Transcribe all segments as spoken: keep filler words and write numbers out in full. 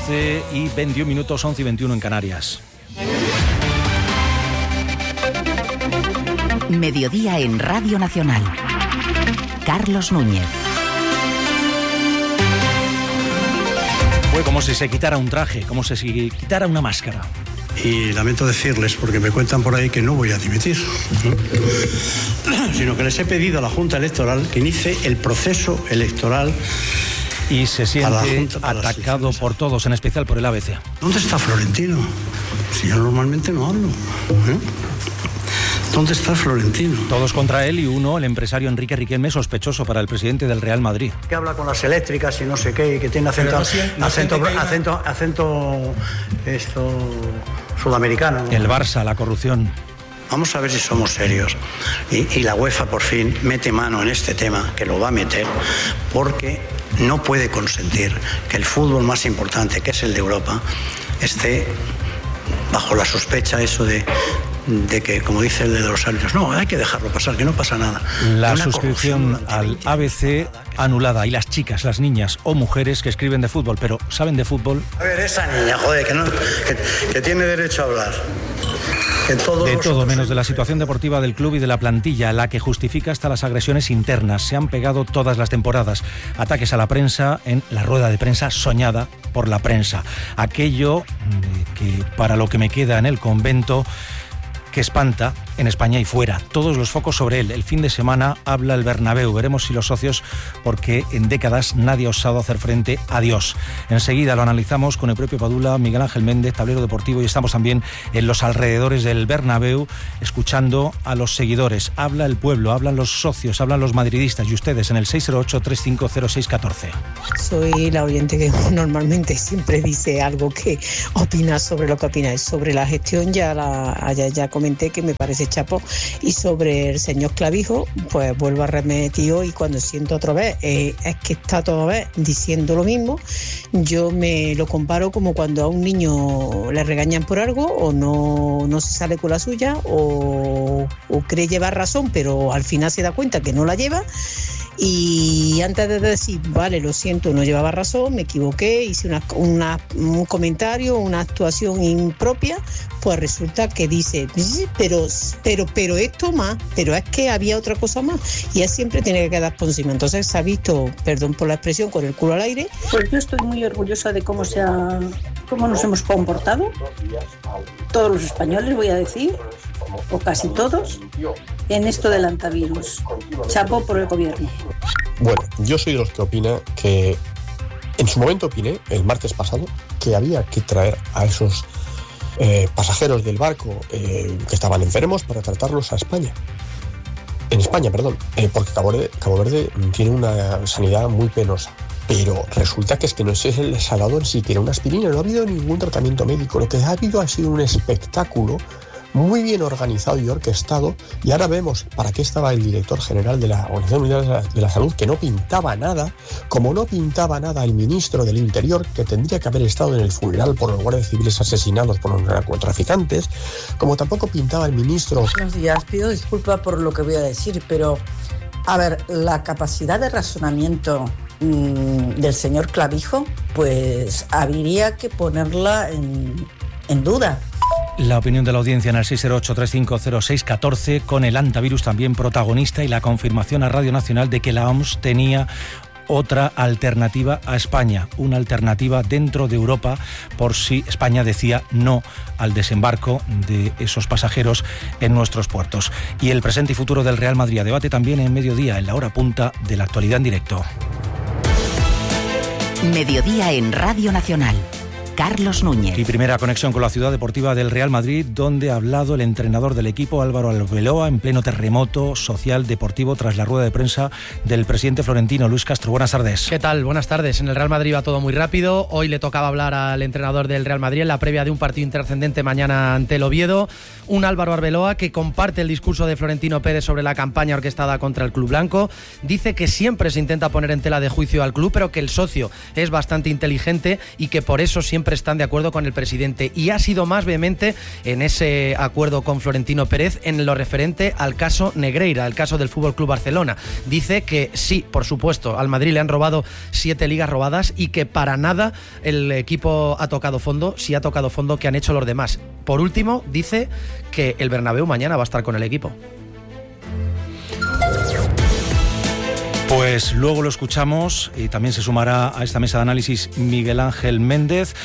doce y veintiún minutos, once y veintiuno en Canarias. Mediodía en Radio Nacional. Carlos Núñez. Fue como si se quitara un traje, como si se quitara una máscara. Y lamento decirles, porque me cuentan por ahí que no voy a dimitir, sino que les he pedido a la Junta Electoral que inicie el proceso electoral. Y se siente atacado por todos, en especial por el A B C. ¿Dónde está Florentino? Si yo normalmente no hablo. ¿Eh? ¿Dónde está Florentino? Todos contra él y uno, el empresario Enrique Riquelme, sospechoso para el presidente del Real Madrid. Que habla con las eléctricas y no sé qué, y que tiene acento, no, no acento, acento, acento, acento esto, sudamericano. El Barça, la corrupción. Vamos a ver si somos serios. Y, y la UEFA por fin mete mano en este tema, que lo va a meter, porque no puede consentir que el fútbol más importante, que es el de Europa, esté bajo la sospecha eso de... de que, como dice el de los árbitros, no, hay que dejarlo pasar, que no pasa nada. La suscripción al A B C anulada, y las chicas, las niñas o mujeres que escriben de fútbol, pero ¿saben de fútbol? A ver, esa niña, joder, que, no, que, que tiene derecho a hablar. De todo, menos de la situación deportiva del club y de la plantilla, la que justifica hasta las agresiones internas. Se han pegado todas las temporadas. Ataques a la prensa en la rueda de prensa soñada por la prensa. Aquello que, para lo que me queda en el convento, que espanta en España y fuera. Todos los focos sobre él. El fin de semana habla el Bernabéu. Veremos si los socios, porque en décadas nadie ha osado hacer frente a Dios. Enseguida lo analizamos con el propio Padula, Miguel Ángel Méndez, Tablero Deportivo, y estamos también en los alrededores del Bernabéu escuchando a los seguidores. Habla el pueblo, hablan los socios, hablan los madridistas, y ustedes en el seis cero ocho, tres cinco cero, seis uno cuatro. Soy la oyente que normalmente siempre dice algo que opina sobre lo que opina. Sobre la gestión ya, la, ya, ya comenté que me parece chapo, y sobre el señor Clavijo pues vuelvo a remitir, y cuando siento otra vez eh, es que está toda vez diciendo lo mismo. Yo me lo comparo como cuando a un niño le regañan por algo, o no, no se sale con la suya, o, o cree llevar razón pero al final se da cuenta que no la lleva, y antes de decir, vale, lo siento, no llevaba razón, me equivoqué, hice una, una, un comentario, una actuación impropia, pues resulta que dice, pero, pero, pero esto más, pero es que había otra cosa más, y él siempre tiene que quedar por encima. Entonces se ha visto, perdón por la expresión, con el culo al aire. Pues yo estoy muy orgullosa de cómo se ha, cómo nos hemos comportado, todos los españoles, voy a decir, o casi todos, en esto del antivirus. Chapo por el gobierno. Bueno, yo soy de los que opina que, en su momento opiné, el martes pasado, que había que traer a esos eh, pasajeros del barco eh, que estaban enfermos para tratarlos a España. En España, perdón, eh, porque Cabo Verde, Cabo Verde tiene una sanidad muy penosa. Pero resulta que es que no se les ha dado ni siquiera una aspirina, no ha habido ningún tratamiento médico. Lo que ha habido ha sido un espectáculo muy bien organizado y orquestado, y ahora vemos para qué estaba el director general de la Organización Mundial de la, de la Salud, que no pintaba nada, como no pintaba nada el ministro del Interior, que tendría que haber estado en el funeral por los guardias civiles asesinados por los narcotraficantes, como tampoco pintaba el ministro... Buenos días, pido disculpas por lo que voy a decir, pero, a ver, la capacidad de razonamiento mmm, del señor Clavijo, pues habría que ponerla en, en duda. La opinión de la audiencia en el seis cero ocho, tres cinco cero, seis uno cuatro, con el antivirus también protagonista, y la confirmación a Radio Nacional de que la O M S tenía otra alternativa a España, una alternativa dentro de Europa por si España decía no al desembarco de esos pasajeros en nuestros puertos. Y el presente y futuro del Real Madrid a debate también en Mediodía, en la hora punta de la actualidad en directo. Mediodía en Radio Nacional. Carlos Núñez. Y primera conexión con la ciudad deportiva del Real Madrid, donde ha hablado el entrenador del equipo, Álvaro Arbeloa, en pleno terremoto social deportivo tras la rueda de prensa del presidente florentino, Luis Castro. Buenas tardes. ¿Qué tal? Buenas tardes. En el Real Madrid va todo muy rápido. Hoy le tocaba hablar al entrenador del Real Madrid en la previa de un partido intrascendente mañana ante el Oviedo. Un Álvaro Arbeloa que comparte el discurso de Florentino Pérez sobre la campaña orquestada contra el club blanco. Dice que siempre se intenta poner en tela de juicio al club, pero que el socio es bastante inteligente y que por eso siempre siempre están de acuerdo con el presidente, y ha sido más vehemente en ese acuerdo con Florentino Pérez en lo referente al caso Negreira, el caso del F C Barcelona. Dice que sí, por supuesto, al Madrid le han robado siete ligas robadas y que para nada el equipo ha tocado fondo, sí ha tocado fondo que han hecho los demás. Por último, dice que el Bernabéu mañana va a estar con el equipo. Pues luego lo escuchamos y también se sumará a esta mesa de análisis Miguel Ángel Méndez.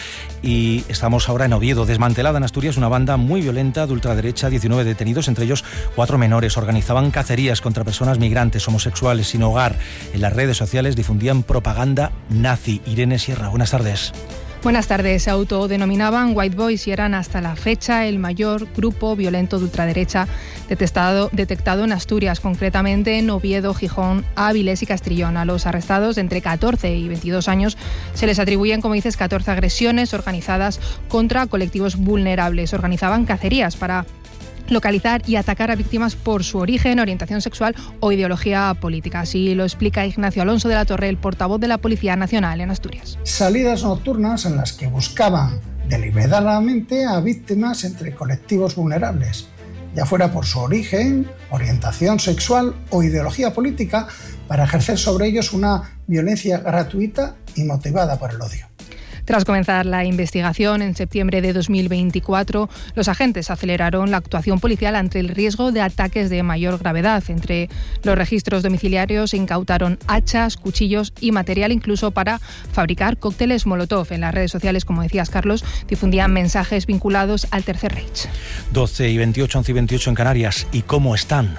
Y estamos ahora en Oviedo. Desmantelada en Asturias una banda muy violenta de ultraderecha, diecinueve detenidos, entre ellos cuatro menores. Organizaban cacerías contra personas migrantes, homosexuales, sin hogar. En las redes sociales difundían propaganda nazi. Irene Sierra, buenas tardes. Buenas tardes. Se autodenominaban White Boys y eran hasta la fecha el mayor grupo violento de ultraderecha detectado, detectado en Asturias, concretamente en Oviedo, Gijón, Áviles y Castrillón. A los arrestados de entre catorce y veintidós años se les atribuyen, como dices, catorce agresiones organizadas contra colectivos vulnerables. Organizaban cacerías para localizar y atacar a víctimas por su origen, orientación sexual o ideología política. Así lo explica Ignacio Alonso de la Torre, el portavoz de la Policía Nacional en Asturias. Salidas nocturnas en las que buscaban deliberadamente a víctimas entre colectivos vulnerables, ya fuera por su origen, orientación sexual o ideología política, para ejercer sobre ellos una violencia gratuita y motivada por el odio. Tras comenzar la investigación en septiembre de dos mil veinticuatro, los agentes aceleraron la actuación policial ante el riesgo de ataques de mayor gravedad. Entre los registros domiciliarios se incautaron hachas, cuchillos y material incluso para fabricar cócteles Molotov. En las redes sociales, como decías, Carlos, difundían mensajes vinculados al Tercer Reich. doce y veintiocho, once y veintiocho en Canarias. ¿Y cómo están?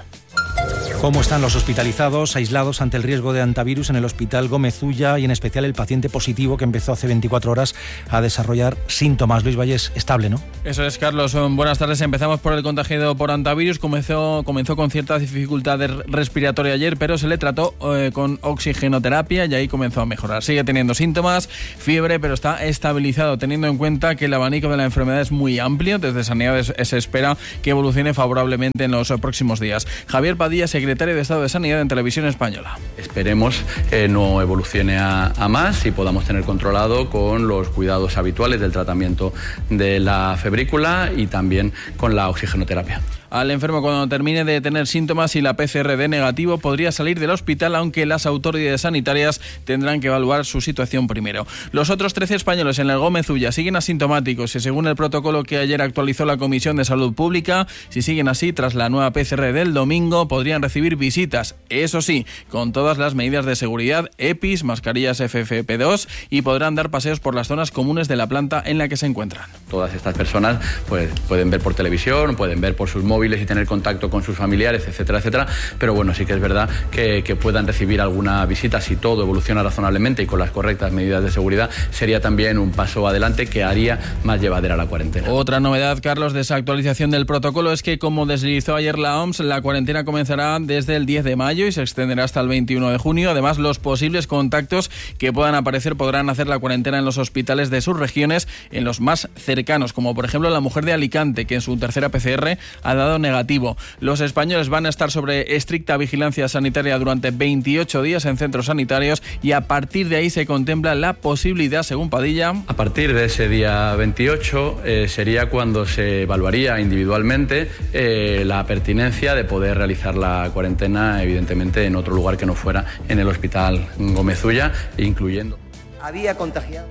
¿Cómo están los hospitalizados, aislados ante el riesgo de antivirus en el Hospital Gómez Ulla y en especial el paciente positivo que empezó hace veinticuatro horas a desarrollar síntomas? Luis Valles, estable, ¿no? Eso es, Carlos. Buenas tardes. Empezamos por el contagiado por antivirus. Comenzó, comenzó con cierta dificultad respiratoria ayer, pero se le trató eh, con oxigenoterapia y ahí comenzó a mejorar. Sigue teniendo síntomas, fiebre, pero está estabilizado, teniendo en cuenta que el abanico de la enfermedad es muy amplio. Desde Sanidad se espera que evolucione favorablemente en los próximos días. Javier Padilla, secretario de Estado de Sanidad en Televisión Española. Esperemos que no evolucione a, a más y podamos tener controlado con los cuidados habituales del tratamiento de la febrícula y también con la oxigenoterapia. Al enfermo, cuando termine de tener síntomas y la P C R dé negativo, podría salir del hospital, aunque las autoridades sanitarias tendrán que evaluar su situación primero. Los otros trece españoles en el Gómez Ulla siguen asintomáticos y, según el protocolo que ayer actualizó la Comisión de Salud Pública, si siguen así, tras la nueva P C R del domingo, podrían recibir visitas. Eso sí, con todas las medidas de seguridad, EPIs, mascarillas F F P dos, y podrán dar paseos por las zonas comunes de la planta en la que se encuentran. Todas estas personas pues, pueden ver por televisión, pueden ver por sus móviles y tener contacto con sus familiares, etcétera, etcétera, pero bueno, sí que es verdad que, que puedan recibir alguna visita. Si todo evoluciona razonablemente y con las correctas medidas de seguridad, sería también un paso adelante que haría más llevadera la cuarentena. Otra novedad, Carlos, de esa actualización del protocolo es que, como deslizó ayer la O M S, la cuarentena comenzará desde el diez de mayo y se extenderá hasta el veintiuno de junio. Además, los posibles contactos que puedan aparecer podrán hacer la cuarentena en los hospitales de sus regiones, en los más cercanos, como por ejemplo la mujer de Alicante, que en su tercera P C R ha dado negativo. Los españoles van a estar sobre estricta vigilancia sanitaria durante veintiocho días en centros sanitarios y a partir de ahí se contempla la posibilidad, según Padilla. A partir de ese día veintiocho eh, sería cuando se evaluaría individualmente eh, la pertinencia de poder realizar la cuarentena, evidentemente en otro lugar que no fuera en el Hospital Gómez Ulla, incluyendo. Había contagiado.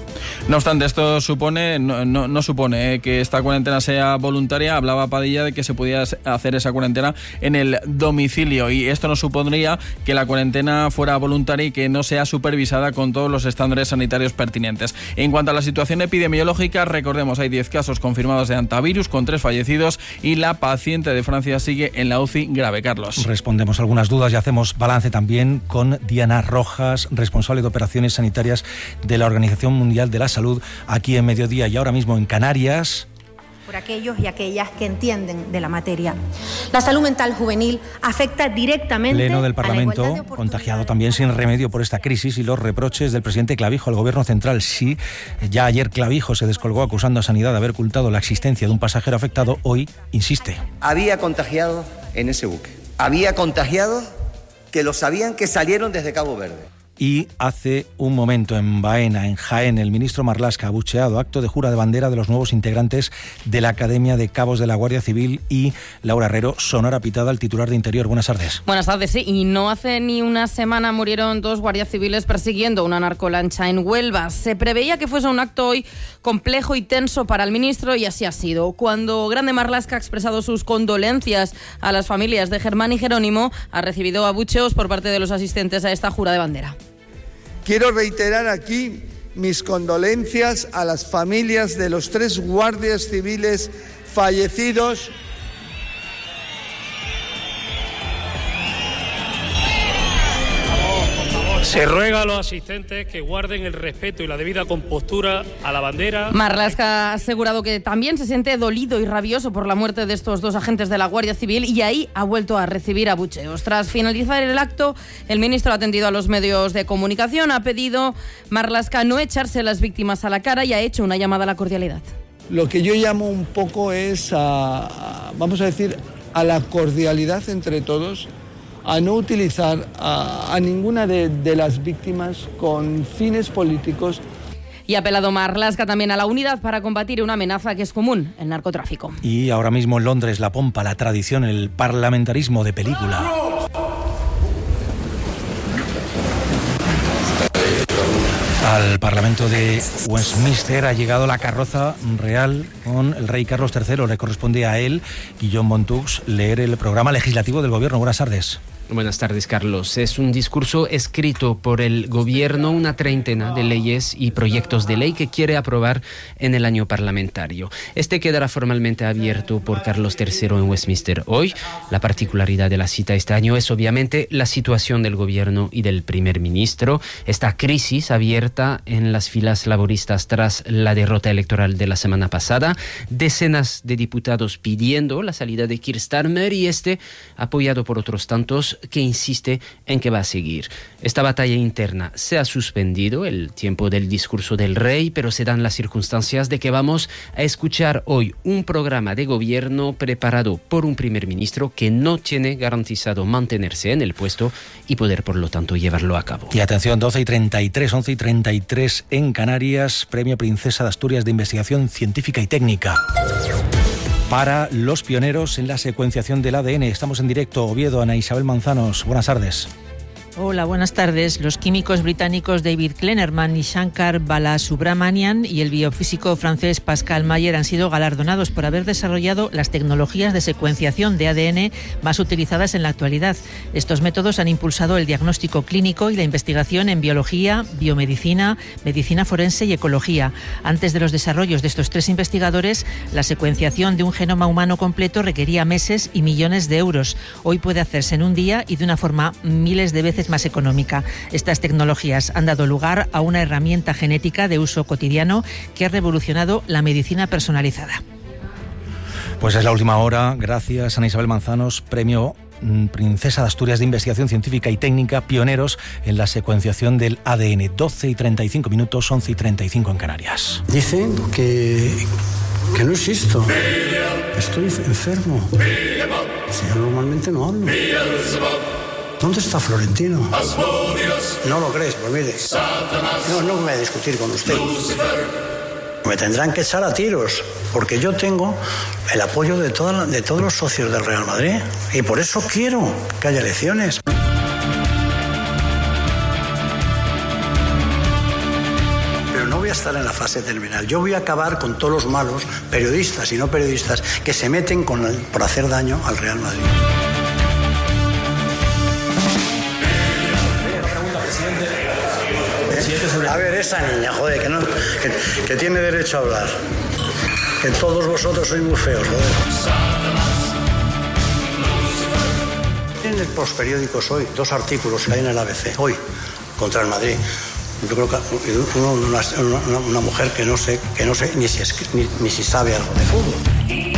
No obstante, esto supone no, no, no supone eh, que esta cuarentena sea voluntaria. Hablaba Padilla de que se podía hacer esa cuarentena en el domicilio y esto no supondría que la cuarentena fuera voluntaria y que no sea supervisada con todos los estándares sanitarios pertinentes. En cuanto a la situación epidemiológica, recordemos, hay diez casos confirmados de antivirus con tres fallecidos y la paciente de Francia sigue en la U C I grave. Carlos. Respondemos algunas dudas y hacemos balance también con Diana Rojas, responsable de operaciones sanitarias de la Organización Mundial de la Salud, aquí en Mediodía y ahora mismo en Canarias. Por aquellos y aquellas que entienden de la materia. La salud mental juvenil afecta directamente Pleno del Parlamento, a la igualdad de contagiado también sin remedio por esta crisis y los reproches del presidente Clavijo al Gobierno Central. Sí, ya ayer Clavijo se descolgó acusando a Sanidad de haber ocultado la existencia de un pasajero afectado. Hoy insiste. Había contagiados en ese buque. Había contagiados que lo sabían, que salieron desde Cabo Verde. Y hace un momento en Baena, en Jaén, el ministro Marlaska ha abucheado acto de jura de bandera de los nuevos integrantes de la Academia de Cabos de la Guardia Civil. Y Laura Herrero, sonora pitada al titular de Interior. Buenas tardes. Buenas tardes, sí. Y no hace ni una semana murieron dos guardias civiles persiguiendo una narcolancha en Huelva. Se preveía que fuese un acto hoy complejo y tenso para el ministro y así ha sido. Cuando Grande Marlaska ha expresado sus condolencias a las familias de Germán y Jerónimo, ha recibido abucheos por parte de los asistentes a esta jura de bandera. Quiero reiterar aquí mis condolencias a las familias de los tres guardias civiles fallecidos. Se ruega a los asistentes que guarden el respeto y la debida compostura a la bandera. Marlaska ha asegurado que también se siente dolido y rabioso por la muerte de estos dos agentes de la Guardia Civil y ahí ha vuelto a recibir abucheos. Tras finalizar el acto, el ministro ha atendido a los medios de comunicación, ha pedido Marlaska no echarse las víctimas a la cara y ha hecho una llamada a la cordialidad. Lo que yo llamo un poco es a, a vamos a decir, a la cordialidad entre todos, a no utilizar a, a ninguna de, de las víctimas con fines políticos. Y ha apelado Marlaska también a la unidad para combatir una amenaza que es común, el narcotráfico. Y ahora mismo en Londres, la pompa, la tradición, el parlamentarismo de película. Al Parlamento de Westminster ha llegado la carroza real con el rey Carlos tercero. Le corresponde a él, Guillaume Montux, leer el programa legislativo del gobierno. Buenas tardes. Buenas tardes, Carlos. Es un discurso escrito por el gobierno, una treintena de leyes y proyectos de ley que quiere aprobar en el año parlamentario. Este quedará formalmente abierto por Carlos tercero en Westminster hoy. La particularidad de la cita este año es obviamente la situación del gobierno y del primer ministro. Esta crisis abierta en las filas laboristas tras la derrota electoral de la semana pasada. Decenas de diputados pidiendo la salida de Keir Starmer y este apoyado por otros tantos que insiste en que va a seguir. Esta batalla interna se ha suspendido el tiempo del discurso del rey, pero se dan las circunstancias de que vamos a escuchar hoy un programa de gobierno preparado por un primer ministro que no tiene garantizado mantenerse en el puesto y poder, por lo tanto, llevarlo a cabo. Y atención, doce y treinta y tres, once y treinta y tres en Canarias, Premio Princesa de Asturias de Investigación Científica y Técnica para los pioneros en la secuenciación del A D N. Estamos en directo, Oviedo, Ana Isabel Manzanos. Buenas tardes. Hola, buenas tardes. Los químicos británicos David Kleinerman y Shankar Balasubramanian y el biofísico francés Pascal Mayer han sido galardonados por haber desarrollado las tecnologías de secuenciación de A D N más utilizadas en la actualidad. Estos métodos han impulsado el diagnóstico clínico y la investigación en biología, biomedicina, medicina forense y ecología. Antes de los desarrollos de estos tres investigadores, la secuenciación de un genoma humano completo requería meses y millones de euros. Hoy puede hacerse en un día y de una forma miles de veces más económica. Estas tecnologías han dado lugar a una herramienta genética de uso cotidiano que ha revolucionado la medicina personalizada. Pues es la última hora. Gracias, Ana Isabel Manzanos, premio Princesa de Asturias de Investigación Científica y Técnica, pioneros en la secuenciación del A D N. doce y treinta y cinco minutos, once y treinta y cinco en Canarias. Dicen que, que no existo. Estoy enfermo. Si yo normalmente no hablo. ¿Dónde está Florentino? No lo crees, pues mire. No, no me voy a discutir con usted. Me tendrán que echar a tiros, porque yo tengo el apoyo de, toda, de todos los socios del Real Madrid. Y por eso quiero que haya elecciones. Pero no voy a estar en la fase terminal. Yo voy a acabar con todos los malos, periodistas y no periodistas, que se meten con el, por hacer daño al Real Madrid. A ver, esa niña, joder, que, no, que, que tiene derecho a hablar. Que todos vosotros sois muy feos, joder. En los periódicos hoy, dos artículos que hay en el A B C, hoy, contra el Madrid. Yo creo que uno, una, una, una mujer que no sé, que no sé ni si, es, ni, ni si sabe algo de fútbol.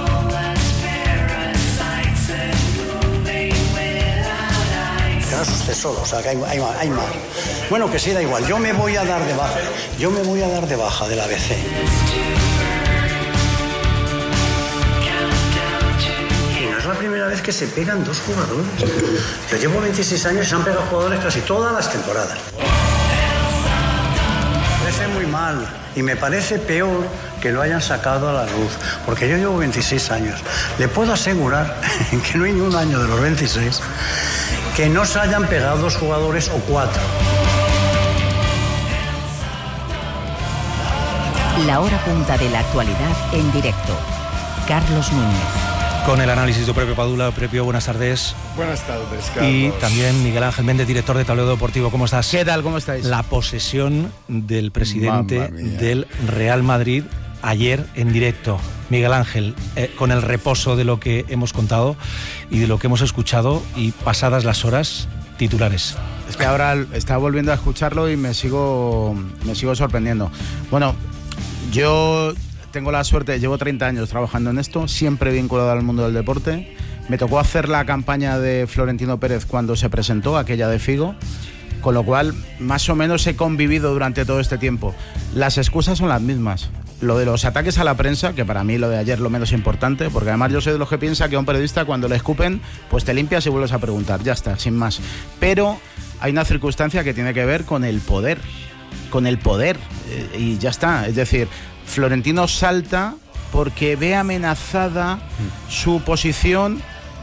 Que no es usted solo, o sea, que hay, hay, hay más. Bueno, que sí, da igual. Yo me voy a dar de baja. Yo me voy a dar de baja del A B C. Y no es la primera vez que se pegan dos jugadores. Yo llevo veintiséis años y se han pegado jugadores casi todas las temporadas. Me parece muy mal y me parece peor que lo hayan sacado a la luz, porque yo llevo veintiséis años. Le puedo asegurar que no hay ni un año de los veintiséis que no se hayan pegado dos jugadores o cuatro. La hora punta de la actualidad en directo. Carlos Núñez. Con el análisis de Pepe Padula. Pepe, buenas tardes. Buenas tardes, Carlos. Y también Miguel Ángel Méndez, director de Tablero Deportivo. ¿Cómo estás? ¿Qué tal? ¿Cómo estáis? La posesión del presidente del Real Madrid ayer en directo. Miguel Ángel, eh, con el reposo de lo que hemos contado y de lo que hemos escuchado y pasadas las horas, titulares. Es que ahora estaba volviendo a escucharlo y me sigo, me sigo sorprendiendo. Bueno, yo tengo la suerte, llevo treinta años trabajando en esto, siempre vinculado al mundo del deporte. Me tocó hacer la campaña de Florentino Pérez cuando se presentó, aquella de Figo, con lo cual más o menos he convivido durante todo este tiempo. Las excusas son las mismas. Lo de los ataques a la prensa, que para mí lo de ayer lo menos importante, porque además yo soy de los que piensa que a un periodista cuando le escupen, pues te limpias y vuelves a preguntar, ya está, sin más. Pero hay una circunstancia que tiene que ver con el poder, con el poder, eh, y ya está. Es decir, Florentino salta porque ve amenazada su posición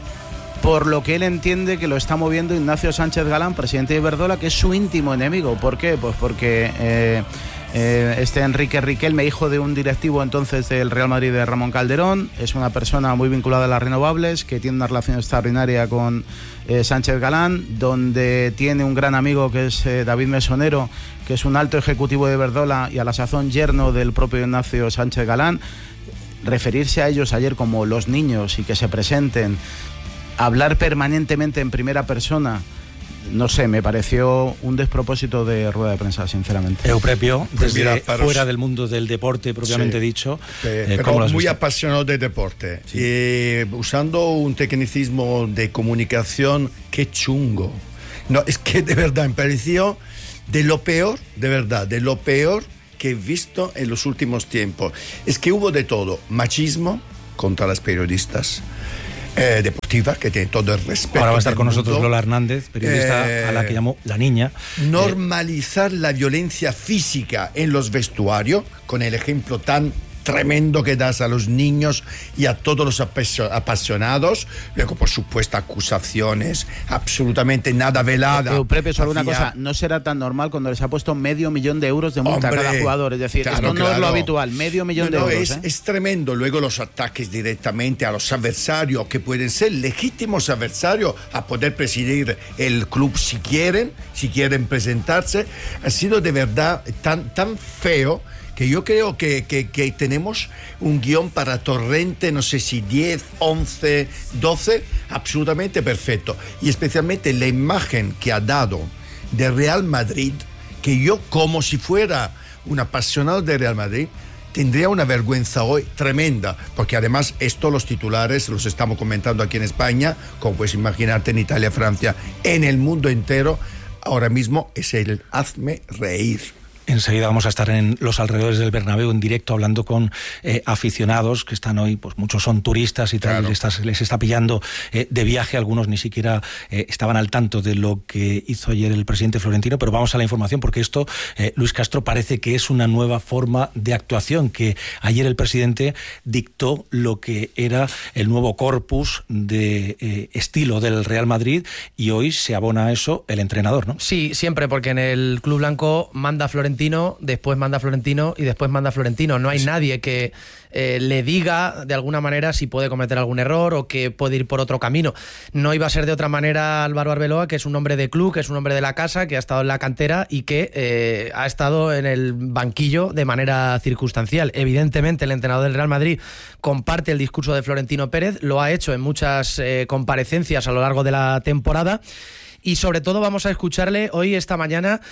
por lo que él entiende que lo está moviendo Ignacio Sánchez Galán, presidente de Iberdrola, que es su íntimo enemigo. ¿Por qué? Pues porque eh, eh, este Enrique Riquelme, hijo de un directivo entonces del Real Madrid de Ramón Calderón, es una persona muy vinculada a las renovables, que tiene una relación extraordinaria con eh, Sánchez Galán, donde tiene un gran amigo que es eh, David Mesonero, que es un alto ejecutivo de Iberdrola y a la sazón yerno del propio Ignacio Sánchez Galán. Referirse a ellos ayer como los niños y que se presenten, hablar permanentemente en primera persona, no sé, me pareció un despropósito de rueda de prensa, sinceramente. Euprepio, pues desde mira, para fuera os... del mundo del deporte propiamente sí, dicho. Eh, eh, pero muy visto? apasionado de deporte. Sí. Y usando un tecnicismo de comunicación, qué chungo. No, es que de verdad me pareció de lo peor, de verdad, de lo peor que he visto en los últimos tiempos. Es que hubo de todo, machismo contra las periodistas, Eh, deportiva, que tiene todo el respeto. Ahora va a estar con mundo. nosotros Lola Hernández, periodista eh, a la que llamó la niña. Normalizar eh, la violencia física en los vestuarios, con el ejemplo tan tremendo que das a los niños y a todos los apasionados. Luego, por supuesto, acusaciones absolutamente nada veladas. Pero, Pepe, solo una cosa, no será tan normal cuando les ha puesto medio millón de euros de multa Hombre, a cada jugador. Es decir, claro, esto no claro. es lo habitual, medio millón no, no, de euros. Es, ¿eh? es tremendo. Luego los ataques directamente a los adversarios, que pueden ser legítimos adversarios, a poder presidir el club si quieren, si quieren presentarse. Ha sido de verdad tan, tan feo que yo creo que, que, que tenemos un guión para Torrente, no sé si diez, once, doce, absolutamente perfecto. Y especialmente la imagen que ha dado de Real Madrid, que yo, como si fuera un apasionado de Real Madrid, tendría una vergüenza hoy tremenda, porque además esto los titulares los estamos comentando aquí en España, como puedes imaginarte en Italia, Francia, en el mundo entero. Ahora mismo es el hazme reír. Enseguida vamos a estar en los alrededores del Bernabéu en directo hablando con eh, aficionados que están hoy, pues muchos son turistas y tal, claro. les, está, les está pillando eh, de viaje, algunos ni siquiera eh, estaban al tanto de lo que hizo ayer el presidente Florentino, pero vamos a la información porque esto, eh, Luis Castro, parece que es una nueva forma de actuación, que ayer el presidente dictó lo que era el nuevo corpus de eh, estilo del Real Madrid y hoy se abona a eso el entrenador, ¿no? Sí, siempre, porque en el Club Blanco manda Florentino, después manda Florentino y después manda Florentino. No hay sí. nadie que eh, le diga de alguna manera si puede cometer algún error o que puede ir por otro camino. No iba a ser de otra manera Álvaro Arbeloa, que es un hombre de club, que es un hombre de la casa, que ha estado en la cantera y que eh, ha estado en el banquillo de manera circunstancial. Evidentemente el entrenador del Real Madrid comparte el discurso de Florentino Pérez, lo ha hecho en muchas eh, comparecencias a lo largo de la temporada y sobre todo vamos a escucharle hoy, esta mañana,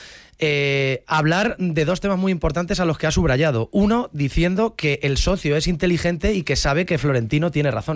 Eh, hablar de dos temas muy importantes a los que ha subrayado. Uno, diciendo que el socio es inteligente y que sabe que Florentino tiene razón.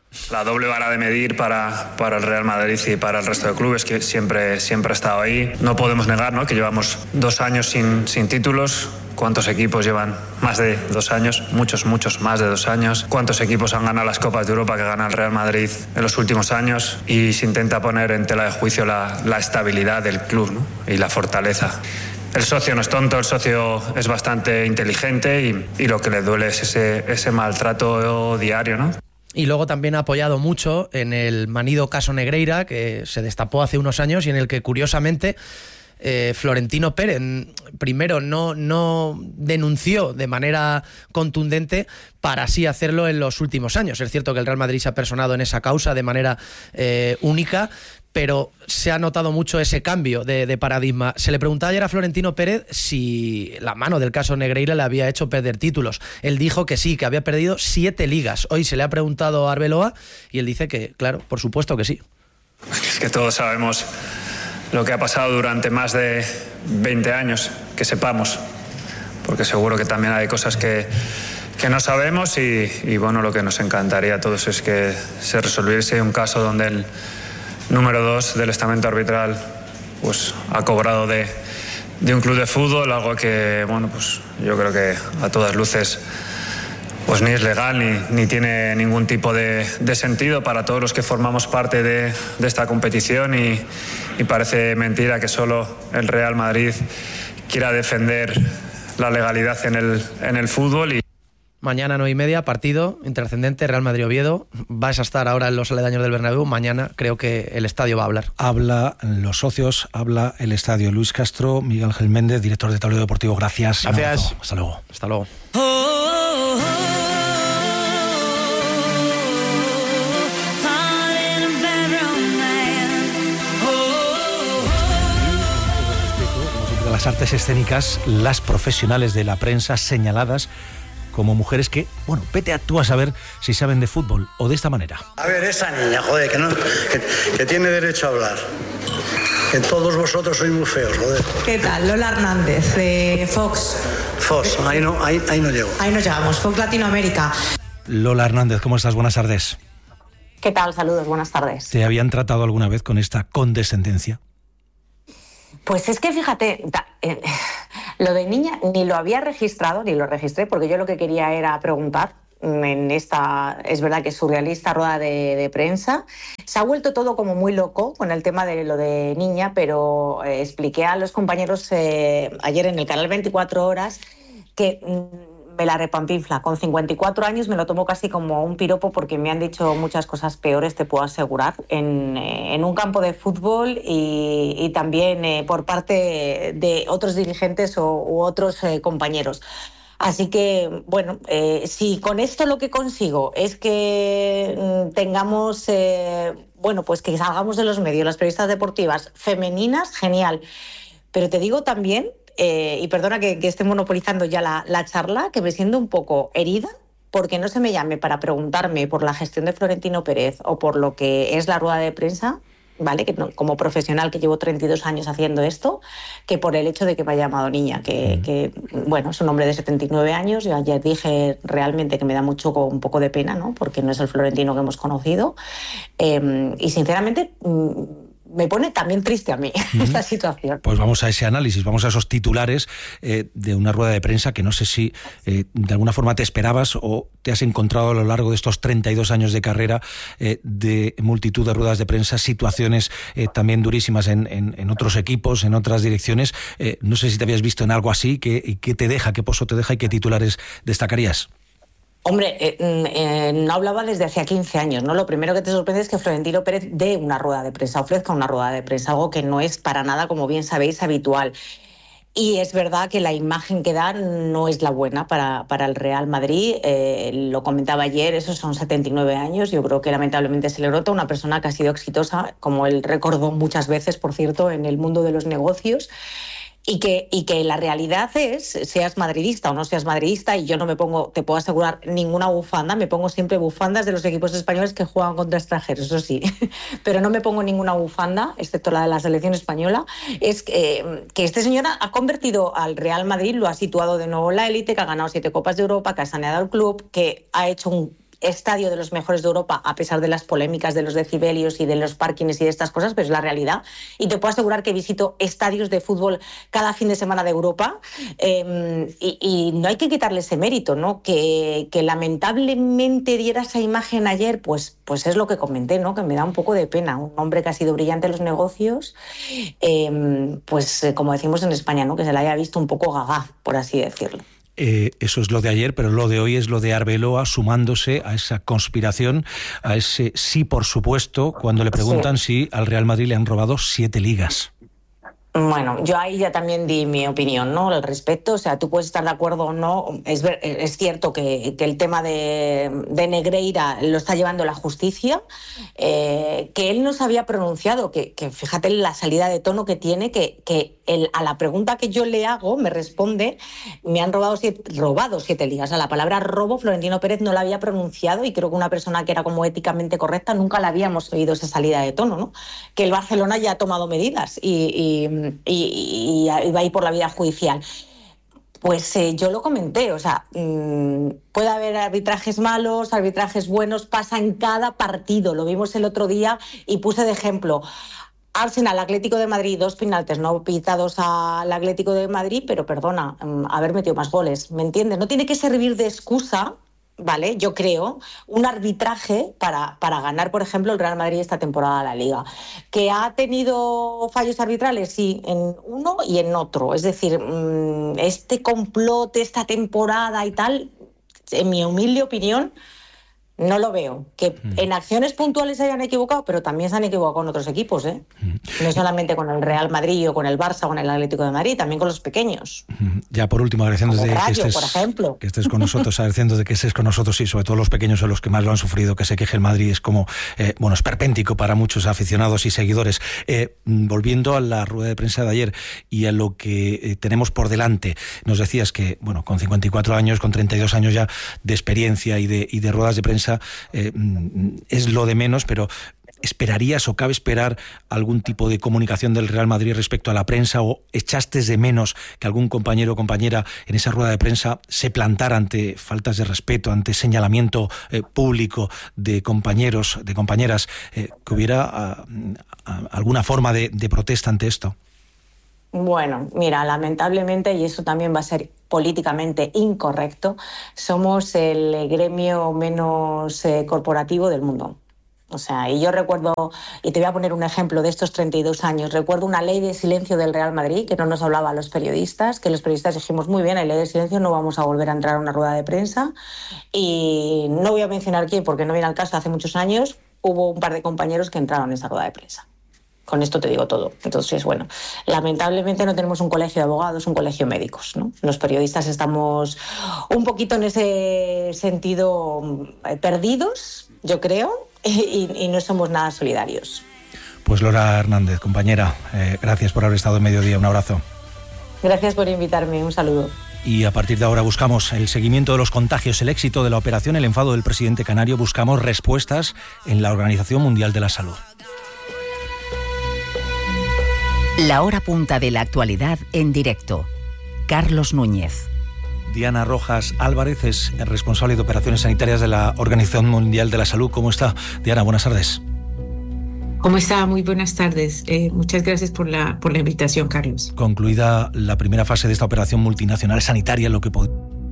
La doble vara de medir para, para el Real Madrid y para el resto de clubes, que siempre, siempre ha estado ahí. No podemos negar, ¿no?, que llevamos dos años sin, sin títulos. ¿Cuántos equipos llevan más de dos años? Muchos, muchos más de dos años. ¿Cuántos equipos han ganado las Copas de Europa que gana el Real Madrid en los últimos años? Y se intenta poner en tela de juicio la, la estabilidad del club, ¿no?, y la fortaleza. El socio no es tonto, el socio es bastante inteligente y, y lo que le duele es ese, ese maltrato diario, ¿no? Y luego también ha apoyado mucho en el manido caso Negreira, que se destapó hace unos años y en el que, curiosamente, eh, Florentino Pérez primero no, no denunció de manera contundente para así hacerlo en los últimos años. Es cierto que el Real Madrid se ha personado en esa causa de manera eh, única, pero se ha notado mucho ese cambio de, de paradigma. Se le preguntaba ayer a Florentino Pérez si la mano del caso Negreira le había hecho perder títulos. Él dijo que sí, que había perdido siete ligas. Hoy se le ha preguntado a Arbeloa y él dice que, claro, por supuesto que sí. Es que todos sabemos lo que ha pasado durante más de veinte años, que sepamos, porque seguro que también hay cosas que, que no sabemos y, y, bueno, lo que nos encantaría a todos es que se resolviese un caso donde el número dos del estamento arbitral pues ha cobrado de, de un club de fútbol, algo que, bueno, pues yo creo que a todas luces pues ni es legal ni, ni tiene ningún tipo de, de sentido para todos los que formamos parte de, de esta competición y, y parece mentira que solo el Real Madrid quiera defender la legalidad en el, en el fútbol. Y mañana nueve y media, partido intrascendente, Real Madrid-Oviedo. Vais a estar ahora en los aledaños del Bernabéu. Mañana creo que el estadio va a hablar. Habla los socios, habla el estadio. Luis Castro, Miguel Ángel Méndez, director de Tablero Deportivo. Gracias. Gracias. Hasta luego. Hasta luego. Las artes escénicas, las profesionales de la prensa señaladas como mujeres que, bueno, vete a tú a saber si saben de fútbol o de esta manera. A ver, esa niña, joder, que, no, que, que tiene derecho a hablar. Que todos vosotros sois muy feos, joder. ¿Qué tal? Lola Hernández, de Fox. Fox, ahí no, ahí, ahí no llego. Ahí nos llegamos, Fox Latinoamérica. Lola Hernández, ¿cómo estás? Buenas tardes. ¿Qué tal? Saludos, buenas tardes. ¿Te habían tratado alguna vez con esta condescendencia? Pues es que fíjate, da, eh, lo de niña ni lo había registrado, ni lo registré, porque yo lo que quería era preguntar en esta, es verdad que es surrealista, rueda de, de prensa. Se ha vuelto todo como muy loco con el tema de lo de niña, pero eh, expliqué a los compañeros eh, ayer en el canal veinticuatro horas que mm, me la repampinfla. Con cincuenta y cuatro años me lo tomo casi como un piropo porque me han dicho muchas cosas peores, te puedo asegurar, en, en un campo de fútbol y, y también eh, por parte de otros dirigentes o, u otros eh, compañeros. Así que, bueno, eh, si con esto lo que consigo es que mm, tengamos, eh, bueno, pues que salgamos de los medios, las periodistas deportivas femeninas, genial. Pero te digo también, Eh, y perdona que, que esté monopolizando ya la, la charla, que me siento un poco herida porque no se me llame para preguntarme por la gestión de Florentino Pérez o por lo que es la rueda de prensa, ¿vale? Que no, como profesional que llevo treinta y dos años haciendo esto, que por el hecho de que me ha llamado niña, que, que bueno, es un hombre de setenta y nueve años. Yo ayer dije realmente que me da mucho un poco de pena, ¿no? Porque no es el Florentino que hemos conocido. Eh, y sinceramente me pone también triste a mí uh-huh. esta situación. Pues vamos a ese análisis, vamos a esos titulares eh, de una rueda de prensa que no sé si eh, de alguna forma te esperabas o te has encontrado a lo largo de estos treinta y dos años de carrera eh, de multitud de ruedas de prensa, situaciones eh, también durísimas en, en, en otros equipos, en otras direcciones. Eh, no sé si te habías visto en algo así, ¿qué, qué te deja, qué pozo te deja y qué titulares destacarías? Hombre, eh, eh, no hablaba desde hacía quince años, ¿no? Lo primero que te sorprende es que Florentino Pérez dé una rueda de prensa, ofrezca una rueda de prensa, algo que no es para nada, como bien sabéis, habitual. Y es verdad que la imagen que da no es la buena para, para el Real Madrid. Eh, lo comentaba ayer, esos son setenta y nueve años. Yo creo que lamentablemente se le nota una persona que ha sido exitosa, como él recordó muchas veces, por cierto, en el mundo de los negocios. Y que, y que la realidad es, seas madridista o no seas madridista, y yo no me pongo, te puedo asegurar, ninguna bufanda, me pongo siempre bufandas de los equipos españoles que juegan contra extranjeros, eso sí, pero no me pongo ninguna bufanda, excepto la de la selección española. Es que, que este señor ha convertido al Real Madrid, lo ha situado de nuevo en la élite, que ha ganado siete Copas de Europa, que ha saneado el club, que ha hecho un estadio de los mejores de Europa, a pesar de las polémicas de los decibelios y de los parkings y de estas cosas, pero es la realidad. Y te puedo asegurar que visito estadios de fútbol cada fin de semana de Europa, eh, y, y no hay que quitarle ese mérito, ¿no? Que, que lamentablemente diera esa imagen ayer, pues, pues es lo que comenté, ¿no? Que me da un poco de pena. Un hombre que ha sido brillante en los negocios, eh, pues eh, como decimos en España, ¿no? Que se le haya visto un poco gaga, por así decirlo. Eh, eso es lo de ayer, pero lo de hoy es lo de Arbeloa sumándose a esa conspiración, a ese sí, por supuesto, cuando le preguntan sí. si al Real Madrid le han robado siete ligas. Bueno, yo ahí ya también di mi opinión, ¿no?, al respecto. O sea, tú puedes estar de acuerdo o no. Es, ver, es cierto que, que el tema de, de Negreira lo está llevando la justicia, eh, que él no se había pronunciado, que, que fíjate la salida de tono que tiene, que, que él, a la pregunta que yo le hago me responde, me han robado siete, robado siete ligas. O sea, la palabra robo Florentino Pérez no la había pronunciado, y creo que una persona que era como éticamente correcta nunca la habíamos oído esa salida de tono, ¿no? Que el Barcelona ya ha tomado medidas y... y Y, y, y va a ir por la vía judicial. Pues eh, yo lo comenté, o sea, mmm, puede haber arbitrajes malos, arbitrajes buenos, pasa en cada partido, lo vimos el otro día y puse de ejemplo Arsenal, Atlético de Madrid, dos penaltis no pitados al Atlético de Madrid, pero perdona, um, haber metido más goles, ¿me entiendes? No tiene que servir de excusa, ¿vale? Yo creo, un arbitraje para, para ganar, por ejemplo, el Real Madrid esta temporada de la Liga. ¿Que ha tenido fallos arbitrales? Sí, en uno y en otro. Es decir, este complot, esta temporada y tal, en mi humilde opinión, no lo veo. Que mm. en acciones puntuales se hayan equivocado, pero también se han equivocado con otros equipos, ¿eh? Mm. No solamente con el Real Madrid o con el Barça o con el Atlético de Madrid, también con los pequeños. Mm. Ya por último, agradeciendo de Rayo, que, estés, por ejemplo. que estés con nosotros, agradeciendo de que estés con nosotros, y sobre todo los pequeños son los que más lo han sufrido, que se queje el Madrid, es como, eh, bueno, esperpéntico para muchos aficionados y seguidores. Eh, volviendo a la rueda de prensa de ayer y a lo que eh, tenemos por delante, nos decías que, bueno, con cincuenta y cuatro años, con treinta y dos años ya de experiencia y de, y de ruedas de prensa, eh, es lo de menos, pero ¿esperarías o cabe esperar algún tipo de comunicación del Real Madrid respecto a la prensa, o echaste de menos que algún compañero o compañera en esa rueda de prensa se plantara ante faltas de respeto, ante señalamiento eh, público de compañeros, de compañeras, eh, que hubiera a, a, alguna forma de, de protesta ante esto? Bueno, mira, lamentablemente, y eso también va a ser políticamente incorrecto, somos el gremio menos eh, corporativo del mundo. O sea, y yo recuerdo, y te voy a poner un ejemplo de estos treinta y dos años, recuerdo una ley de silencio del Real Madrid que no nos hablaba a los periodistas, que los periodistas dijimos, muy bien, hay ley de silencio, no vamos a volver a entrar a una rueda de prensa, y no voy a mencionar quién porque no viene al caso, hace muchos años hubo un par de compañeros que entraron en esa rueda de prensa. Con esto te digo todo. Entonces, bueno, lamentablemente no tenemos un colegio de abogados, un colegio de médicos, ¿no? Los periodistas estamos un poquito en ese sentido perdidos, yo creo, y, y no somos nada solidarios. Pues Lola Hernández, compañera, eh, gracias por haber estado en Mediodía. Un abrazo. Gracias por invitarme. Un saludo. Y a partir de ahora buscamos el seguimiento de los contagios, el éxito de la operación, el enfado del presidente canario. Buscamos respuestas en la Organización Mundial de la Salud. La hora punta de la actualidad en directo. Carlos Núñez. Diana Rojas Álvarez es responsable de operaciones sanitarias de la Organización Mundial de la Salud. ¿Cómo está, Diana? Buenas tardes. ¿Cómo está? Muy buenas tardes. Eh, muchas gracias por la, por la invitación, Carlos. Concluida la primera fase de esta operación multinacional sanitaria, lo que pod...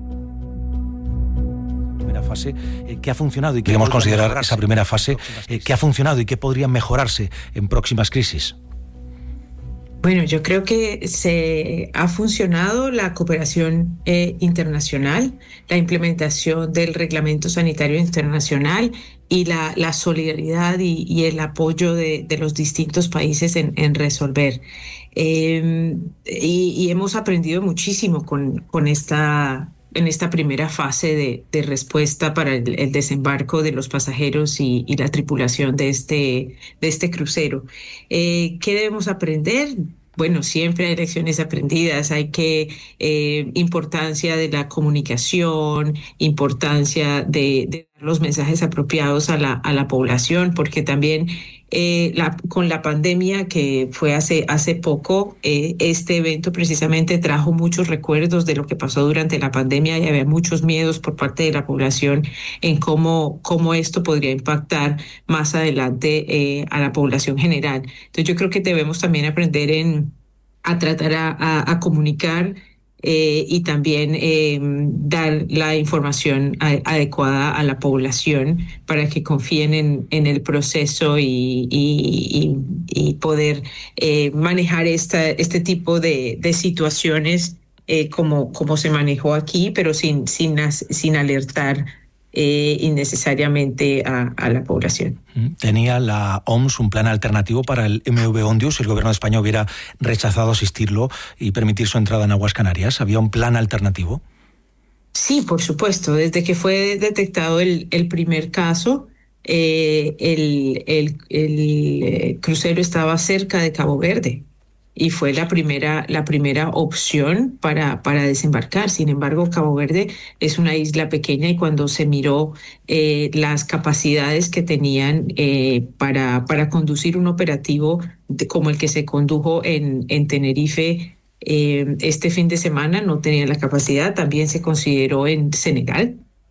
primera fase, eh, ¿qué ha funcionado y qué podemos considerar esa primera fase? Eh, ¿Qué ha funcionado y qué podría mejorarse en próximas crisis? Bueno, yo creo que se ha funcionado la cooperación eh, internacional, la implementación del Reglamento Sanitario Internacional y la, la solidaridad y, y el apoyo de, de los distintos países en, en resolver. Eh, y, y hemos aprendido muchísimo con, con esta... en esta primera fase de, de respuesta para el, el desembarco de los pasajeros y, y la tripulación de este, de este crucero. Eh, ¿Qué debemos aprender? Bueno, siempre hay lecciones aprendidas, hay que, eh, importancia de la comunicación, importancia de, de dar los mensajes apropiados a la, a la población, porque también eh, la, con la pandemia que fue hace, hace poco, eh, este evento precisamente trajo muchos recuerdos de lo que pasó durante la pandemia y había muchos miedos por parte de la población en cómo, cómo esto podría impactar más adelante eh, a la población general. Entonces yo creo que debemos también aprender en, a tratar a, a, a comunicar Eh, y también eh, dar la información a, adecuada a la población para que confíen en, en el proceso y, y, y, y poder eh, manejar esta, este tipo de, de situaciones eh, como, como se manejó aquí, pero sin, sin, sin alertar Eh, innecesariamente a, a la población. Tenía la O M S un plan alternativo para el M V Ondius si el gobierno de España hubiera rechazado asistirlo y permitir su entrada en aguas Canarias. ¿Había un plan alternativo? Sí, por supuesto. Desde que fue detectado el, el primer caso, eh, el, el, el crucero estaba cerca de Cabo Verde y fue la primera, la primera opción para, para desembarcar. Sin embargo, Cabo Verde es una isla pequeña y cuando se miró eh, las capacidades que tenían eh, para, para conducir un operativo de, como el que se condujo en, en Tenerife eh, este fin de semana, no tenían la capacidad. También se consideró en Senegal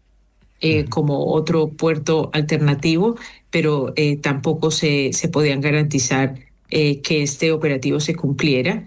eh, como otro puerto alternativo, pero eh, tampoco se, se podían garantizar Eh, que este operativo se cumpliera.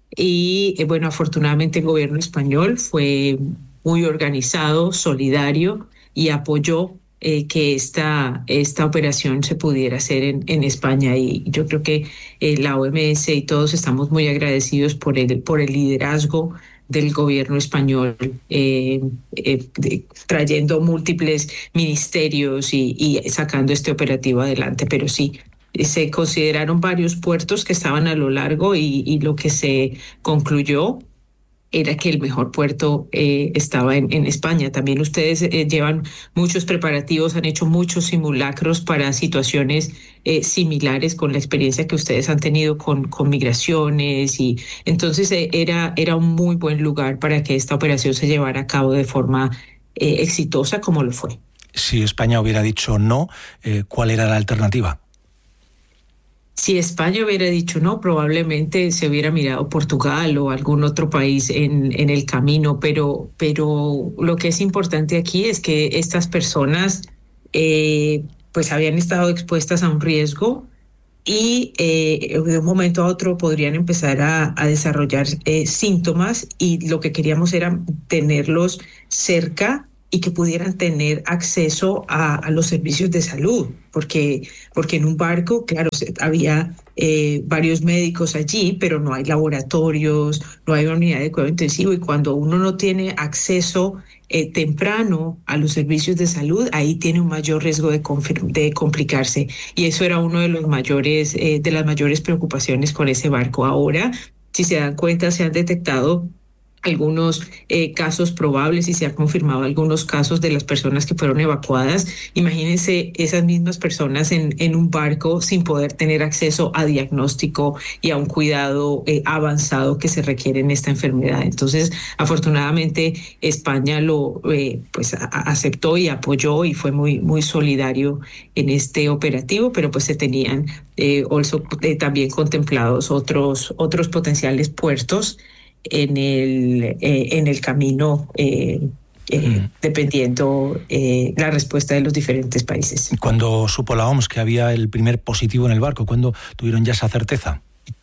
Y eh, bueno, afortunadamente el gobierno español fue muy organizado, solidario y apoyó eh, que esta, esta operación se pudiera hacer en, en España. Y yo creo que eh, la O M S y todos estamos muy agradecidos por el, por el liderazgo del gobierno español, eh, eh, de, trayendo múltiples ministerios y, y sacando este operativo adelante. Pero sí, se consideraron varios puertos que estaban a lo largo y, y lo que se concluyó era que el mejor puerto eh, estaba en, en España. También ustedes eh, llevan muchos preparativos, han hecho muchos simulacros para situaciones eh, similares con la experiencia que ustedes han tenido con, con migraciones y entonces eh, era, era un muy buen lugar para que esta operación se llevara a cabo de forma eh, exitosa como lo fue. Si España hubiera dicho no, eh, ¿cuál era la alternativa? Si España hubiera dicho no, probablemente se hubiera mirado Portugal o algún otro país en, en el camino, pero, pero lo que es importante aquí es que estas personas eh, pues habían estado expuestas a un riesgo y eh, de un momento a otro podrían empezar a, a desarrollar eh, síntomas y lo que queríamos era tenerlos cerca y que pudieran tener acceso a, a los servicios de salud, porque, porque en un barco, claro, había eh, varios médicos allí, pero no hay laboratorios, no hay una unidad de cuidado intensivo y cuando uno no tiene acceso eh, temprano a los servicios de salud, ahí tiene un mayor riesgo de, de complicarse y eso era uno de los mayores, eh, de las mayores preocupaciones con ese barco. Ahora, si se dan cuenta, se han detectado algunos eh, casos probables y se han confirmado algunos casos de las personas que fueron evacuadas. Imagínense esas mismas personas en, en un barco sin poder tener acceso a diagnóstico y a un cuidado eh, avanzado que se requiere en esta enfermedad. Entonces, afortunadamente, España lo eh, pues a, aceptó y apoyó y fue muy, muy solidario en este operativo, pero pues se tenían eh, also, eh, también contemplados otros, otros potenciales puertos en el, eh, en el camino, eh, eh, mm. dependiendo eh, la respuesta de los diferentes países. Cuando supo la O M S que había el primer positivo en el barco, ¿cuándo tuvieron ya esa certeza?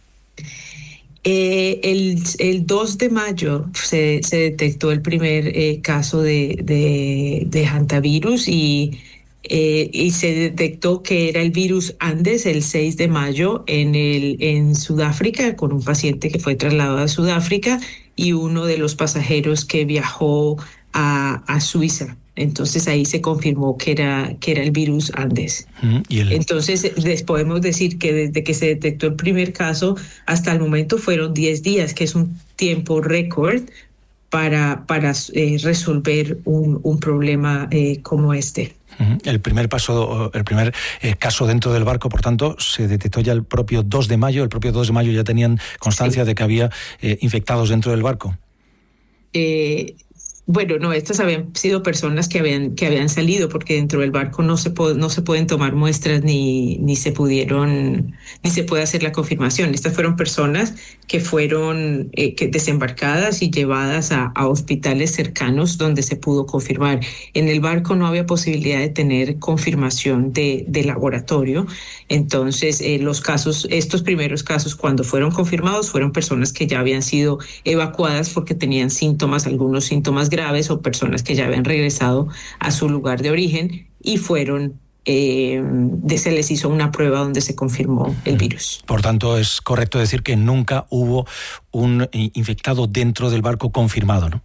Eh, el, el dos de mayo se, se detectó el primer eh, caso de, de, de hantavirus y Eh, y se detectó que era el virus Andes el seis de mayo en, el, en Sudáfrica con un paciente que fue trasladado a Sudáfrica y uno de los pasajeros que viajó a, a Suiza. Entonces ahí se confirmó que era, que era el virus Andes. Mm, ¿y el... Entonces les podemos decir que desde que se detectó el primer caso hasta el momento fueron diez días, que es un tiempo récord para, para eh, resolver un, un problema eh, como este. El primer paso, el primer eh, caso dentro del barco, por tanto, se detectó ya el propio dos de mayo. El propio dos de mayo ya tenían constancia sí. de que había eh, infectados dentro del barco. Eh, Bueno, no, estas habían sido personas que habían que habían salido, porque dentro del barco no se po- no se pueden tomar muestras ni ni se pudieron ni se puede hacer la confirmación. Estas fueron personas que fueron eh, que desembarcadas y llevadas a, a hospitales cercanos donde se pudo confirmar. En el barco no había posibilidad de tener confirmación de, de laboratorio. Entonces, eh, los casos, estos primeros casos, cuando fueron confirmados, fueron personas que ya habían sido evacuadas porque tenían síntomas, algunos síntomas graves, o personas que ya habían regresado a su lugar de origen y fueron eh, de, se les hizo una prueba donde se confirmó el virus. Por tanto, es correcto decir que nunca hubo un infectado dentro del barco confirmado, ¿no?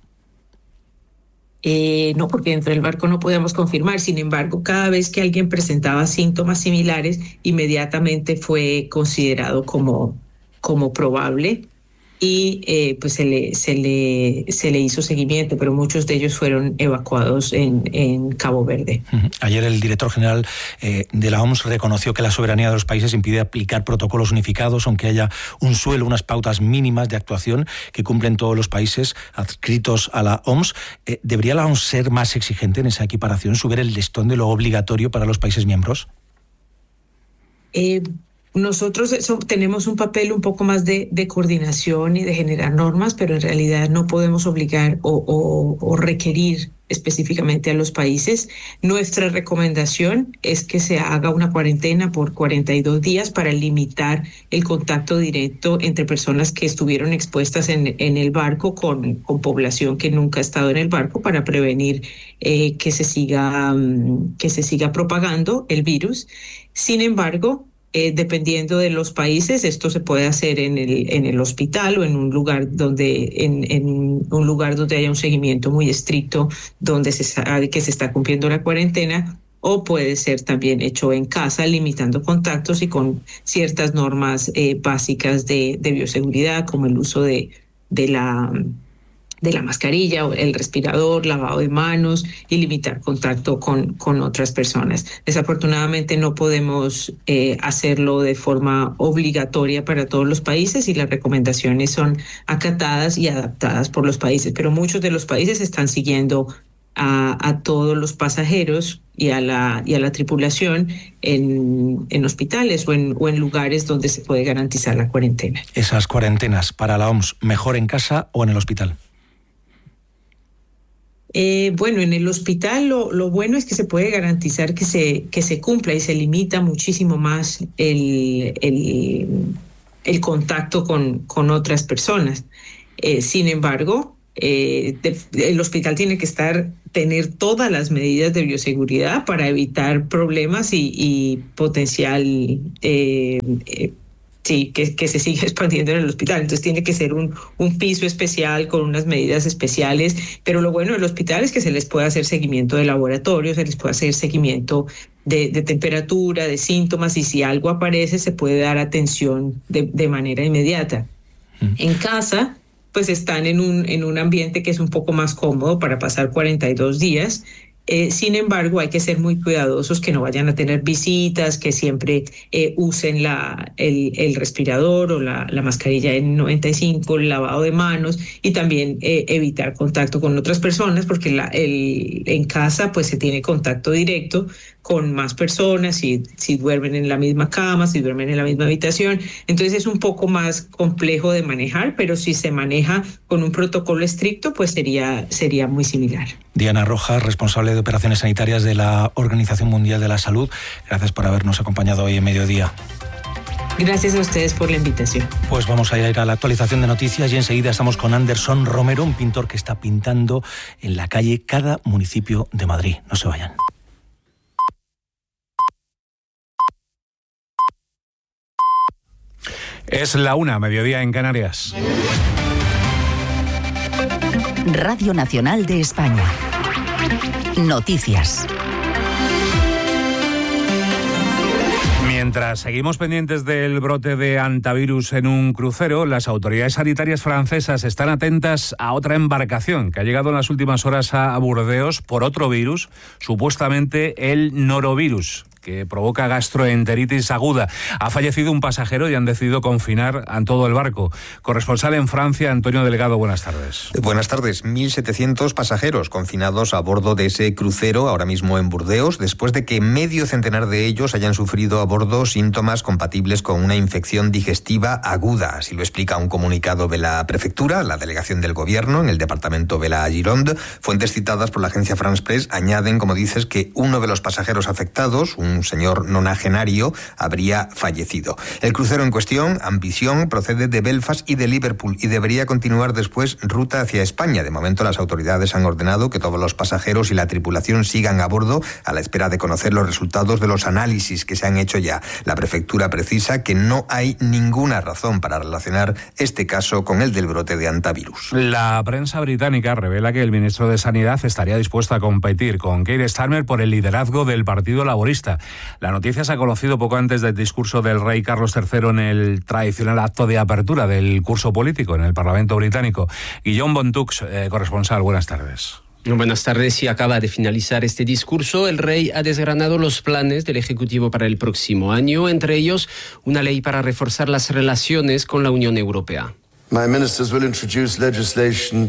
Eh, no, porque dentro del barco no podíamos confirmar. Sin embargo, cada vez que alguien presentaba síntomas similares, inmediatamente fue considerado como, como probable y eh, pues se le, se, le, se le hizo seguimiento, pero muchos de ellos fueron evacuados en, en Cabo Verde. Ayer el director general eh, de la O M S reconoció que la soberanía de los países impide aplicar protocolos unificados, aunque haya un suelo, unas pautas mínimas de actuación que cumplen todos los países adscritos a la O M S. Eh, ¿Debería la O M S ser más exigente en esa equiparación, subir el listón de lo obligatorio para los países miembros? Eh, Nosotros eso, tenemos un papel un poco más de, de coordinación y de generar normas, pero en realidad no podemos obligar o, o, o requerir específicamente a los países. Nuestra recomendación es que se haga una cuarentena por cuarenta y dos días para limitar el contacto directo entre personas que estuvieron expuestas en, en el barco con, con población que nunca ha estado en el barco, para prevenir eh, que se siga, um, que se siga propagando el virus. Sin embargo, Eh, dependiendo de los países, esto se puede hacer en el en el hospital o en un lugar donde en, en un lugar donde haya un seguimiento muy estricto, donde se sabe que se está cumpliendo la cuarentena, o puede ser también hecho en casa, limitando contactos y con ciertas normas eh, básicas de, de bioseguridad, como el uso de de la de la mascarilla, el respirador, lavado de manos y limitar contacto con, con otras personas. Desafortunadamente no podemos eh, hacerlo de forma obligatoria para todos los países, y las recomendaciones son acatadas y adaptadas por los países, pero muchos de los países están siguiendo a, a todos los pasajeros y a la, y a la tripulación en, en hospitales o en, o en lugares donde se puede garantizar la cuarentena. Esas cuarentenas para la O M S, ¿mejor en casa o en el hospital? Eh, bueno, en el hospital lo, lo bueno es que se puede garantizar que se, que se cumpla, y se limita muchísimo más el, el, el contacto con, con otras personas. Eh, sin embargo, eh, de, el hospital tiene que estar, tener todas las medidas de bioseguridad para evitar problemas y, y potencial eh, eh, Sí, que, que se siga expandiendo en el hospital. Entonces tiene que ser un, un piso especial con unas medidas especiales, pero lo bueno del hospital es que se les puede hacer seguimiento de laboratorio, se les puede hacer seguimiento de, de temperatura, de síntomas, y si algo aparece se puede dar atención de, de manera inmediata. Mm. En casa, pues están en un, en un ambiente que es un poco más cómodo para pasar cuarenta y dos días. Eh, sin embargo, hay que ser muy cuidadosos, que no vayan a tener visitas, que siempre eh, usen la, el, el respirador o la, la mascarilla N noventa y cinco, el lavado de manos, y también eh, evitar contacto con otras personas, porque la, el, en casa pues se tiene contacto directo con más personas, si, si duermen en la misma cama, si duermen en la misma habitación. Entonces es un poco más complejo de manejar, pero si se maneja con un protocolo estricto, pues sería, sería muy similar. Diana Rojas, responsable de operaciones sanitarias de la Organización Mundial de la Salud, gracias por habernos acompañado hoy en Mediodía. Gracias a ustedes por la invitación. Pues vamos a ir a la actualización de noticias y enseguida estamos con Anderson Romero, un pintor que está pintando en la calle cada municipio de Madrid. No se vayan. Es la una, mediodía en Canarias. Radio Nacional de España. Noticias. Mientras seguimos pendientes del brote de hantavirus en un crucero, las autoridades sanitarias francesas están atentas a otra embarcación que ha llegado en las últimas horas a Burdeos por otro virus, supuestamente el norovirus, que provoca gastroenteritis aguda. Ha fallecido un pasajero y han decidido confinar a todo el barco. Corresponsal en Francia, Antonio Delgado, buenas tardes. Buenas tardes. mil setecientos pasajeros confinados a bordo de ese crucero, ahora mismo en Burdeos, después de que medio centenar de ellos hayan sufrido a bordo síntomas compatibles con una infección digestiva aguda. Así lo explica un comunicado de la prefectura, la delegación del gobierno en el departamento de la Gironde. Fuentes citadas por la agencia France Press añaden, como dices, que uno de los pasajeros afectados, un señor nonagenario, habría fallecido. El crucero en cuestión, Ambition, procede de Belfast y de Liverpool y debería continuar después ruta hacia España. De momento las autoridades han ordenado que todos los pasajeros y la tripulación sigan a bordo a la espera de conocer los resultados de los análisis que se han hecho ya. La prefectura precisa que no hay ninguna razón para relacionar este caso con el del brote de hantavirus. La prensa británica revela que el ministro de Sanidad estaría dispuesto a competir con Keir Starmer por el liderazgo del Partido Laborista. La noticia se ha conocido poco antes del discurso del rey Carlos tercero en el tradicional acto de apertura del curso político en el Parlamento británico. Guillaume Bontux, eh, corresponsal, buenas tardes. Buenas tardes. Y acaba de finalizar este discurso. El rey ha desgranado los planes del Ejecutivo para el próximo año, entre ellos una ley para reforzar las relaciones con la Unión Europea. My ministers will introduce legislation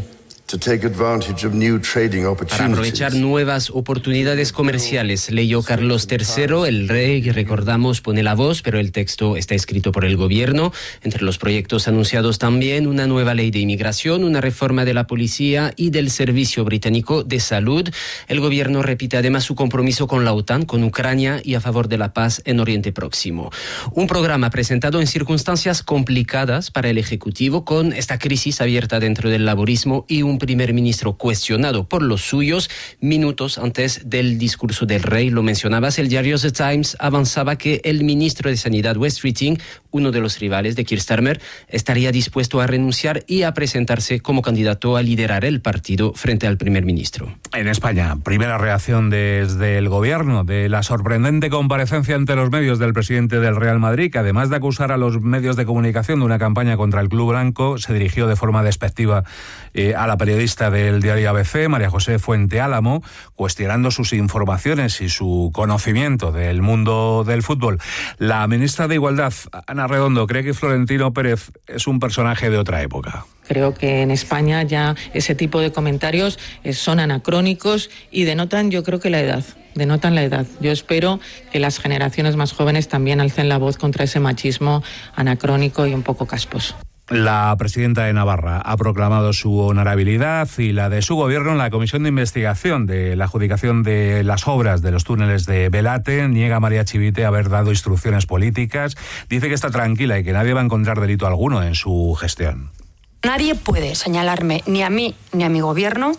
Para aprovechar nuevas oportunidades comerciales, leyó Carlos tercero, el rey, que recordamos pone la voz, pero el texto está escrito por el gobierno. Entre los proyectos anunciados también una nueva ley de inmigración, una reforma de la policía y del Servicio Británico de Salud. El gobierno repite además su compromiso con la OTAN, con Ucrania y a favor de la paz en Oriente Próximo. Un programa presentado en circunstancias complicadas para el Ejecutivo, con esta crisis abierta dentro del laborismo y un primer ministro cuestionado por los suyos. Minutos antes del discurso del rey, lo mencionabas, el diario The Times avanzaba que el ministro de Sanidad, Wes Keating, uno de los rivales de Keir Starmer, estaría dispuesto a renunciar y a presentarse como candidato a liderar el partido frente al primer ministro. En España, primera reacción desde el gobierno de la sorprendente comparecencia ante los medios del presidente del Real Madrid, que además de acusar a los medios de comunicación de una campaña contra el club blanco, se dirigió de forma despectiva eh, a la periodista del diario A B C, María José Fuente Álamo, cuestionando sus informaciones y su conocimiento del mundo del fútbol. La ministra de Igualdad, Ana Redondo, cree que Florentino Pérez es un personaje de otra época. Creo que en España ya ese tipo de comentarios son anacrónicos y denotan, yo creo que la edad. Denotan la edad. Yo espero que las generaciones más jóvenes también alcen la voz contra ese machismo anacrónico y un poco casposo. La presidenta de Navarra ha proclamado su honorabilidad y la de su gobierno en la comisión de investigación de la adjudicación de las obras de los túneles de Belate. Niega a María Chivite haber dado instrucciones políticas. Dice que está tranquila y que nadie va a encontrar delito alguno en su gestión. Nadie puede señalarme, ni a mí ni a mi gobierno,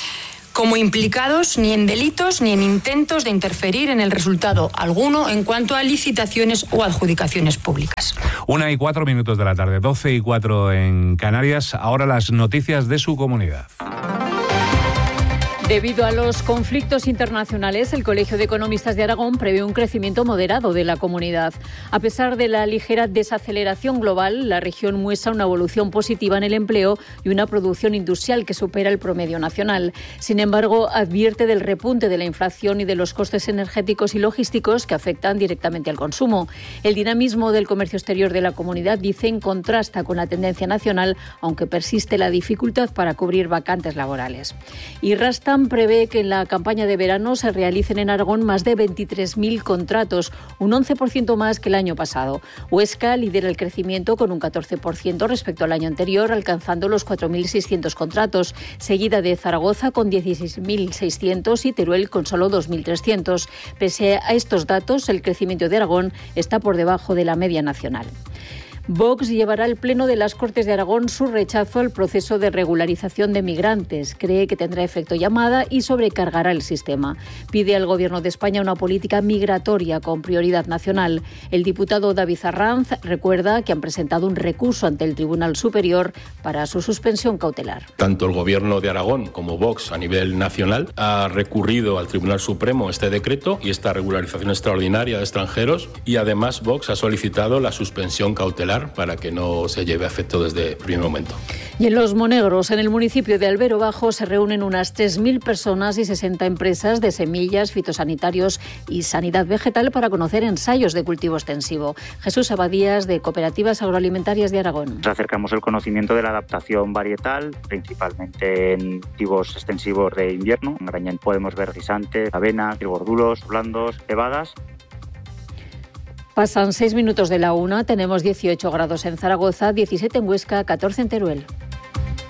como implicados ni en delitos ni en intentos de interferir en el resultado alguno en cuanto a licitaciones o adjudicaciones públicas. Una y cuatro minutos de la tarde, doce y cuatro en Canarias. Ahora las noticias de su comunidad. Debido a los conflictos internacionales, el Colegio de Economistas de Aragón prevé un crecimiento moderado de la comunidad. A pesar de la ligera desaceleración global, la región muestra una evolución positiva en el empleo y una producción industrial que supera el promedio nacional. Sin embargo, advierte del repunte de la inflación y de los costes energéticos y logísticos que afectan directamente al consumo. El dinamismo del comercio exterior de la comunidad, dicen, contrasta con la tendencia nacional, aunque persiste la dificultad para cubrir vacantes laborales. Y Rastam prevé que en la campaña de verano se realicen en Aragón más de veintitrés mil contratos, un once por ciento más que el año pasado. Huesca lidera el crecimiento con un catorce por ciento respecto al año anterior, alcanzando los cuatro mil seiscientos contratos, seguida de Zaragoza con dieciséis mil seiscientos y Teruel con solo dos mil trescientos. Pese a estos datos, el crecimiento de Aragón está por debajo de la media nacional. Vox llevará al Pleno de las Cortes de Aragón su rechazo al proceso de regularización de migrantes. Cree que tendrá efecto llamada y sobrecargará el sistema. Pide al Gobierno de España una política migratoria con prioridad nacional. El diputado David Arranz recuerda que han presentado un recurso ante el Tribunal Superior para su suspensión cautelar. Tanto el Gobierno de Aragón como Vox a nivel nacional ha recurrido al Tribunal Supremo este decreto y esta regularización extraordinaria de extranjeros, y además Vox ha solicitado la suspensión cautelar cautelar para que no se lleve a efecto desde el primer momento. Y en Los Monegros, en el municipio de Albero Bajo, se reúnen unas tres mil personas y sesenta empresas de semillas, fitosanitarios y sanidad vegetal para conocer ensayos de cultivo extensivo. Jesús Abadías, de Cooperativas Agroalimentarias de Aragón. Nos acercamos el conocimiento de la adaptación varietal, principalmente en cultivos extensivos de invierno. En Grañén podemos ver guisantes, avena, trigordulos, blandos, cebadas. Pasan seis minutos de la una, tenemos dieciocho grados en Zaragoza, diecisiete en Huesca, catorce en Teruel.